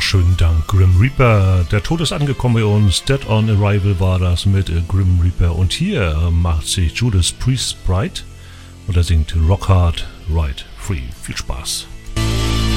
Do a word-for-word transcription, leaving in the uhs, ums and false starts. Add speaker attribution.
Speaker 1: Schönen Dank, Grim Reaper. Der Tod ist angekommen bei uns. Dead on Arrival war das mit äh, Grim Reaper. Und hier äh, macht sich Judas Priest breit und er singt Rock Hard, Ride Free. Viel Spaß.